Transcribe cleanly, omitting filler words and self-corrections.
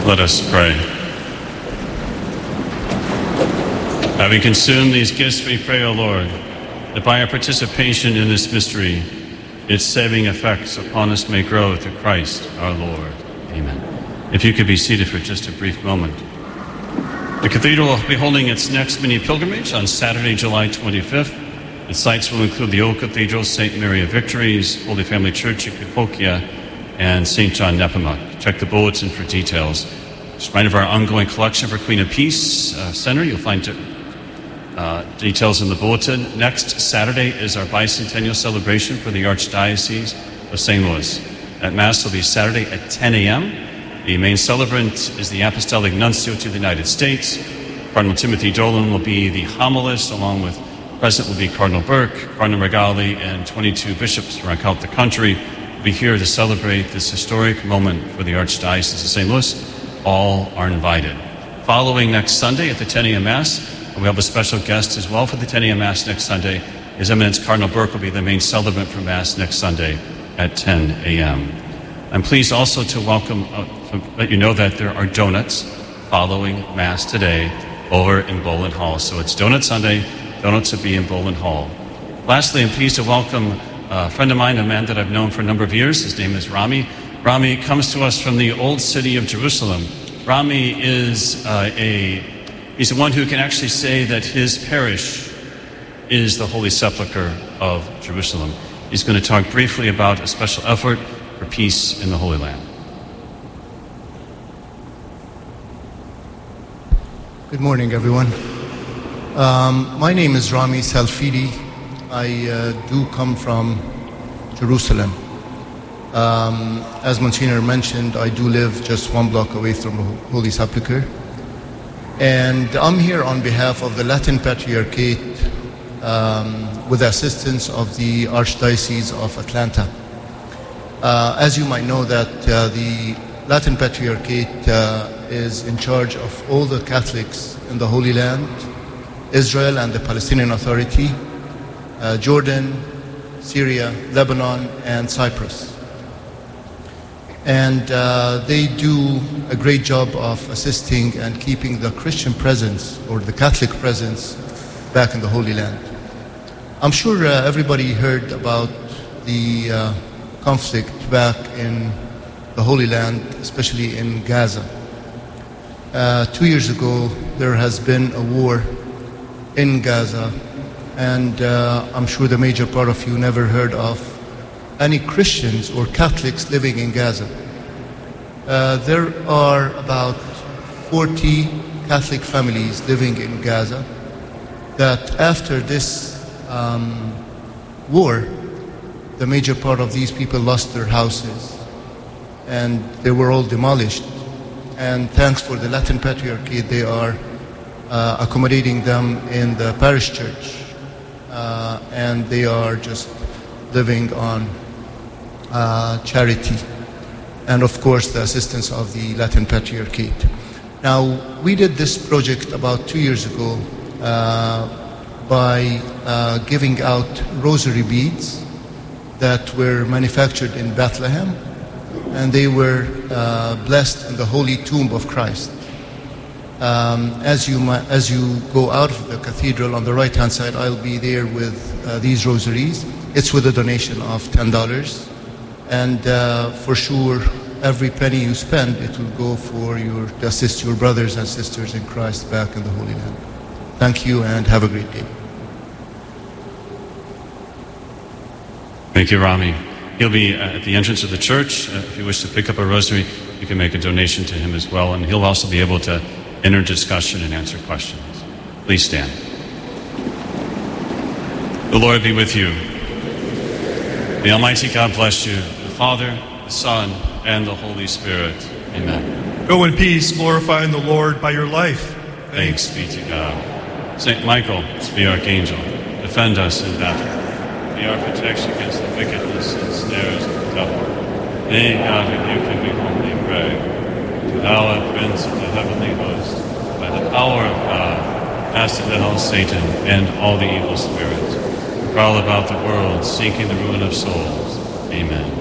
Let us pray. Having consumed these gifts, we pray, O Lord, that by our participation in this mystery, its saving effects upon us may grow through Christ our Lord. Amen. If you could be seated for just a brief moment. The cathedral will be holding its next mini pilgrimage on Saturday, July 25th. Its sites will include the Old Cathedral, St. Mary of Victories, Holy Family Church in Cahokia, and St. John Nepomuk. Check the bulletin for details. Just a reminder of our ongoing collection for Queen of Peace Center. You'll find details in the bulletin. Next Saturday is our bicentennial celebration for the Archdiocese of St. Louis. That Mass will be Saturday at 10 a.m. The main celebrant is the Apostolic Nuncio to the United States. Cardinal Timothy Dolan will be the homilist, along with present will be Cardinal Burke, Cardinal Regali, and 22 bishops from throughout the country will be here to celebrate this historic moment for the Archdiocese of St. Louis. All are invited. Following next Sunday at the 10 a.m. Mass, we have a special guest as well for the 10 a.m. Mass next Sunday. His Eminence Cardinal Burke will be the main celebrant for Mass next Sunday at 10 a.m. I'm pleased also to welcome, to let you know that there are donuts following Mass today over in Boland Hall. So it's Donut Sunday, donuts will be in Boland Hall. Lastly, I'm pleased to welcome a friend of mine, a man that I've known for a number of years. His name is Rami. Rami comes to us from the old city of Jerusalem. Rami is he's the one who can actually say that his parish is the Holy Sepulchre of Jerusalem. He's going to talk briefly about a special effort for peace in the Holy Land. Good morning, everyone. My name is Rami Salfidi. I do come from Jerusalem. As Monsignor mentioned, I do live just one block away from the Holy Sepulchre. And I'm here on behalf of the Latin Patriarchate with the assistance of the Archdiocese of Atlanta. As you might know, that the Latin Patriarchate is in charge of all the Catholics in the Holy Land, Israel and the Palestinian Authority, Jordan, Syria, Lebanon, and Cyprus. And they do a great job of assisting and keeping the Christian presence or the Catholic presence back in the Holy Land. I'm sure everybody heard about the conflict back in the Holy Land, especially in Gaza. 2 years ago, there has been a war in Gaza, and I'm sure the major part of you never heard of any Christians or Catholics living in Gaza. There are about 40 Catholic families living in Gaza that after this war, the major part of these people lost their houses and they were all demolished. And thanks for the Latin Patriarchate, they are accommodating them in the parish church, and they are just living on charity and of course the assistance of the Latin Patriarchate. Now, we did this project about 2 years ago by giving out rosary beads that were manufactured in Bethlehem, and they were blessed in the holy tomb of Christ. As you go out of the cathedral on the right-hand side, I'll be there with these rosaries. It's with a donation of $10, and for sure, every penny you spend, it will go to assist your brothers and sisters in Christ back in the Holy Land. Thank you, and have a great day. Thank you, Rami. He'll be at the entrance of the church. If you wish to pick up a rosary, you can make a donation to him as well, and he'll also be able to enter discussion and answer questions. Please stand. The Lord be with you. The Almighty God bless you, the Father, the Son, and the Holy Spirit. Amen. Go in peace, glorifying the Lord by your life. Thanks be to God. Saint Michael, the Archangel, defend us in battle. Be our protection against the wickedness and snares of the devil. May God rebuke him, we humbly pray. To thou, Prince of the heavenly host, by the power of God, cast into hell Satan and all the evil spirits, who prowl about the world, seeking the ruin of souls. Amen.